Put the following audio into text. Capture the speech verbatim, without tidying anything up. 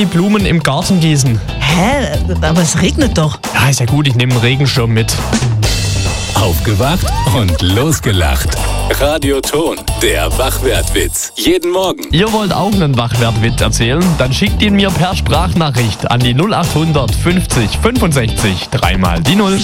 die Blumen im Garten gießen. Hä? Aber es regnet doch. Ja, ist ja gut, ich nehme einen Regenschirm mit. Aufgewacht und losgelacht. Radioton, der Wachwertwitz. Jeden Morgen. Ihr wollt auch einen Wachwertwitz erzählen? Dann schickt ihn mir per Sprachnachricht an die null acht hundert fünfzig fünfundsechzig dreimal die Null.